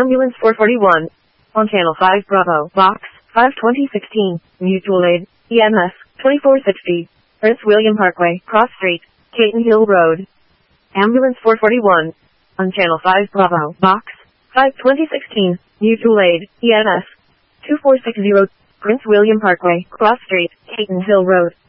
Ambulance 441. On Channel 5 Bravo, Box 5 2016, Mutual Aid, EMS 2460, Prince William Parkway, Cross Street, Caton Hill Road. Ambulance 441. On Channel 5 Bravo, Box 5 2016, Mutual Aid, EMS 2460, Prince William Parkway, Cross Street, Caton Hill Road.